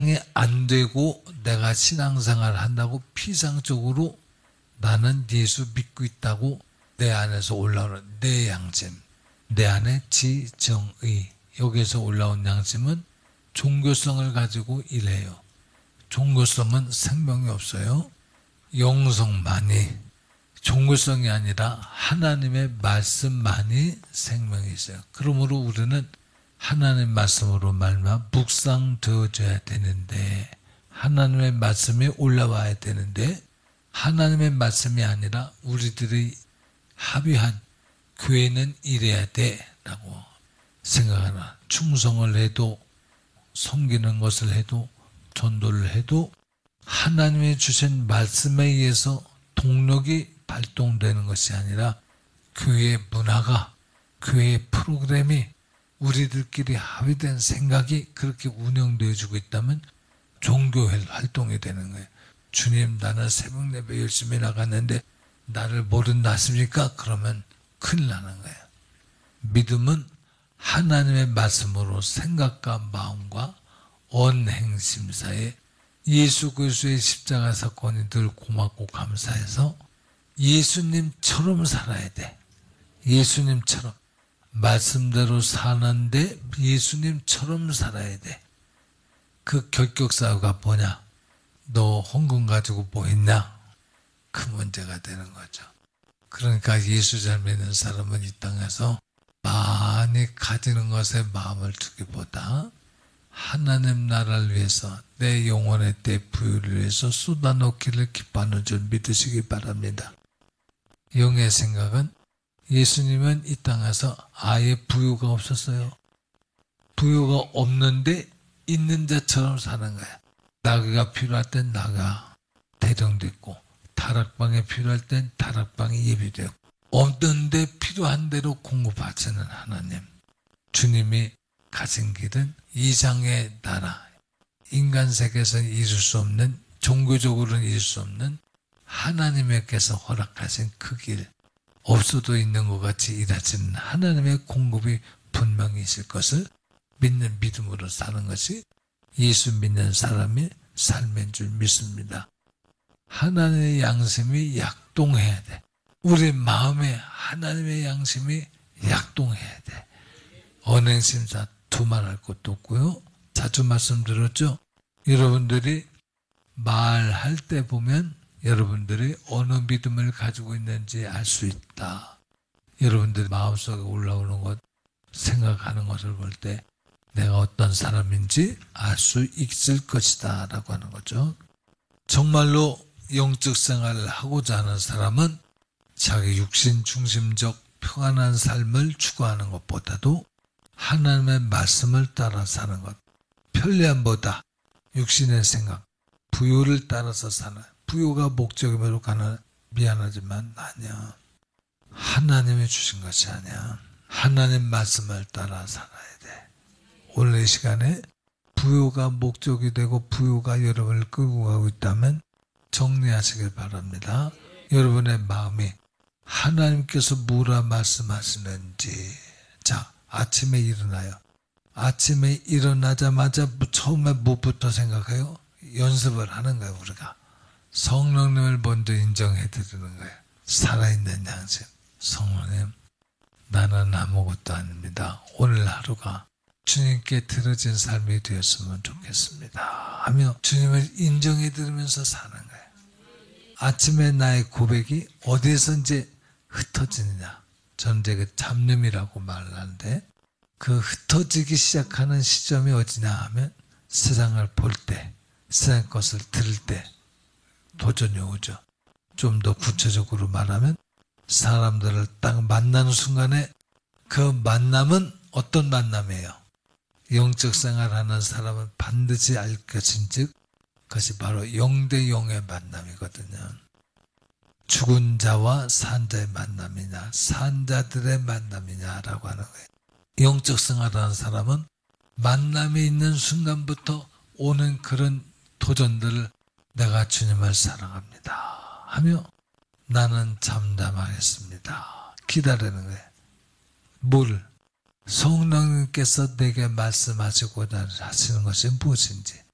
안 되고 내가 신앙생활 한다고 피상적으로 나는 예수 믿고 있다고 내 안에서 올라오는 내 양심, 내 안에 지정의, 여기에서 올라온 양심은 종교성을 가지고 일해요. 종교성은 생명이 없어요. 영성만이, 종교성이 아니라 하나님의 말씀만이 생명이 있어요. 그러므로 우리는 하나님의 말씀으로 말미암아 묵상되어져야 되는데, 하나님의 말씀이 올라와야 되는데, 하나님의 말씀이 아니라 우리들이 합의한 교회는 이래야 돼 라고 생각하나, 충성을 해도 섬기는 것을 해도 전도를 해도 하나님이 주신 말씀에 의해서 동력이 발동되는 것이 아니라 교회의 문화가, 교회의 프로그램이 우리들끼리 합의된 생각이 그렇게 운영되어지고 있다면 종교 활동이 되는 거예요. 주님, 나는 새벽 예배 열심히 나갔는데 나를 모른다 하십니까? 그러면 큰일 나는 거예요. 믿음은 하나님의 말씀으로 생각과 마음과 언행심사에 예수 그리스도의 십자가 사건이 늘 고맙고 감사해서 예수님처럼 살아야 돼. 예수님처럼. 말씀대로 사는데 예수님처럼 살아야 돼. 그 결격사유가 뭐냐? 너 헌금 가지고 뭐 했냐? 그 문제가 되는 거죠. 그러니까 예수 잘 믿는 사람은 이 땅에서 많이 가지는 것에 마음을 두기보다 하나님 나라를 위해서 내 영혼의 때 부유를 위해서 쏟아놓기를 기뻐하는 줄 믿으시기 바랍니다. 영의 생각은 예수님은 이 땅에서 아예 부유가 없었어요. 부유가 없는데 있는 자처럼 사는 거야. 나귀가 필요할 땐 나가 대령됐고, 다락방에 필요할 땐 다락방이 예비되고, 없는데 필요한 대로 공급하시는 하나님. 주님이 가진 길은 이상의 나라, 인간 세계에서는 이룰 수 없는, 종교적으로는 이룰 수 없는 하나님께서 허락하신 그 길, 없어도 있는 것 같이 일하시는 하나님의 공급이 분명히 있을 것을 믿는 믿음으로 사는 것이 예수 믿는 사람의 삶인 줄 믿습니다. 하나님의 양심이 약동해야 돼. 우리 마음에 하나님의 양심이 약동해야 돼. 언행심사 두말할 것도 없고요. 자주 말씀드렸죠. 여러분들이 말할 때 보면 여러분들이 어느 믿음을 가지고 있는지 알 수 있다. 여러분들이 마음속에 올라오는 것, 생각하는 것을 볼 때 내가 어떤 사람인지 알 수 있을 것이다 라고 하는 거죠. 정말로 영적 생활을 하고자 하는 사람은 자기 육신 중심적 평안한 삶을 추구하는 것보다도 하나님의 말씀을 따라 사는 것, 편리함보다 육신의 생각, 부요를 따라서 사는, 부요가 목적으로 가는, 미안하지만 아니야. 하나님이 주신 것이 아니야. 하나님 말씀을 따라 살아야 돼. 오늘 이 시간에 부요가 목적이 되고 부요가 여러분을 끌고 가고 있다면 정리하시길 바랍니다. 여러분의 마음이 하나님께서 뭐라 말씀하시는지. 자, 아침에 일어나요. 아침에 일어나자마자 처음에 무엇부터 생각해요? 연습을 하는 거예요, 우리가. 성령님을 먼저 인정해 드리는 거예요. 살아있는 양심. 성령님, 나는 아무것도 아닙니다. 오늘 하루가 주님께 드려진 삶이 되었으면 좋겠습니다 하며 주님을 인정해 드리면서 사는 거예요. 아침에 나의 고백이 어디에서 이제 흩어지느냐. 저는 이제 그 잡념이라고 말을 하는데, 그 흩어지기 시작하는 시점이 어디냐 하면 세상을 볼 때, 세상 것을 들을 때 도전이 오죠. 좀 더 구체적으로 말하면 사람들을 딱 만나는 순간에 그 만남은 어떤 만남이에요? 영적 생활하는 사람은 반드시 알 것인즉 그것이 바로 영대 영의 만남이거든요. 죽은 자와 산 자의 만남이냐, 산 자들의 만남이냐라고 하는 거예요. 영적 생활하는 사람은 만남이 있는 순간부터 오는 그런 도전들을 내가 주님을 사랑합니다 하며 나는 잠잠하겠습니다. 기다리는 거예요. 뭘? 성령님께서 내게 말씀하시고자 하시는 것이 무엇인지.